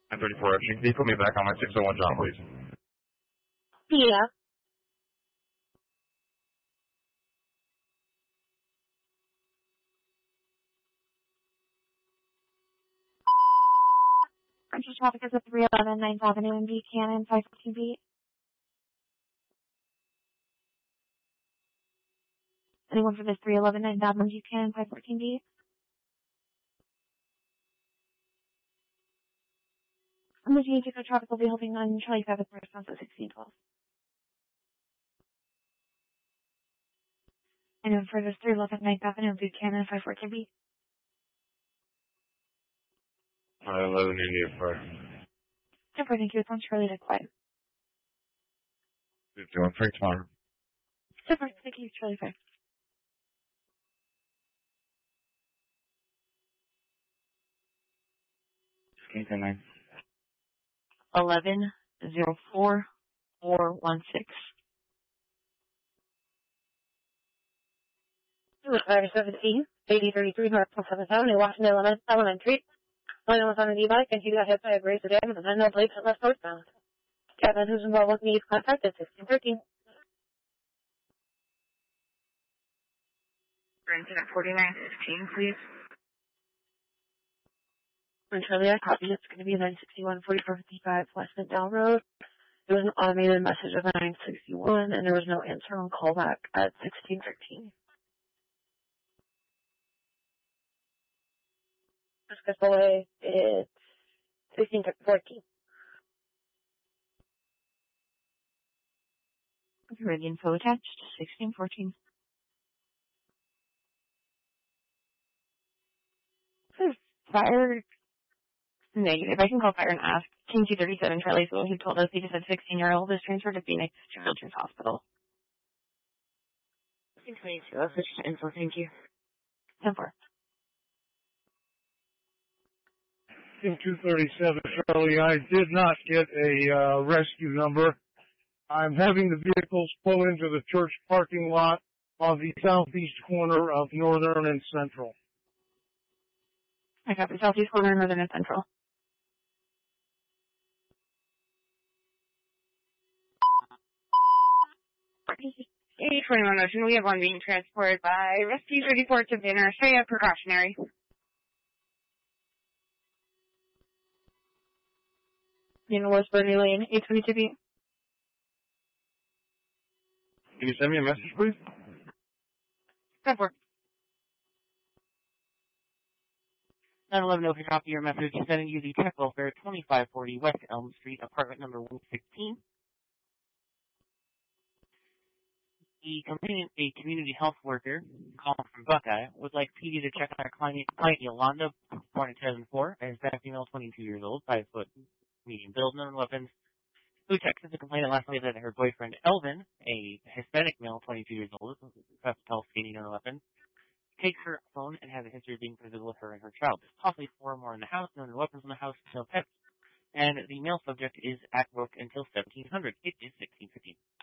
934 Action. Can you put me back on my 601 John, please? Yeah. Central traffic is at 311 9th Avenue in Buchanan, 514B. Anyone for this 311 9th Avenue Buchanan, 514B? I'm the GHQ traffic will be helping on Charlie 5 with response at 1612. Anyone for this 311 9th Avenue Buchanan, 514B? 11 India Park. Super, thank you. It's on Charlie to quiet. 51 Frank Tomorrow. Super, thank you, Charlie 5. Can you 9? 11-04-416. With 517, 8033 North 7th Avenue, Washington Elementary. Line was on an e-bike and he got hit by a brace of dam and had no plates and left postbound. Captain who's involved with me contact at 1613. Brenton at 4915, please. And Charlie, I copy. It's going to be 961 4455 West Midtown Road. There was an automated message of a 961 and there was no answer on callback at 1613. Piscataway, it's 1614. Ready info attached, 1614. Fire negative. I can call fire and ask. King 237 Charlie School, who told us he just had 16-year-old is transferred to Phoenix Children's Hospital. 1622. That's the info. Thank you. 10-4. King 237 Charlie, I did not get a rescue number. I'm having the vehicles pull into the church parking lot on the southeast corner of Northern and Central. I got the southeast corner, Northern and Central. A21 Ocean, we have one being transported by Rescue 34 to Banner Australia, precautionary. In West Bernie Lane, 822B. Can you send me a message, please? 10-4. 911 open copy your message. Sending you the check welfare 2540 West Elm Street, apartment number 116. A community health worker calling from Buckeye would like PD to check on our client Yolanda, born in 2004, as a female, 22 years old, 5 foot, medium build, known weapons, who texted the complainant last night that her boyfriend Elvin, a Hispanic male, 22 years old, tall, skinny, known weapons, takes her phone and has a history of being physical with her and her child. There's possibly 4 more in the house, known weapons in the house, no pets, and the male subject is at work until 1700. It is 1615.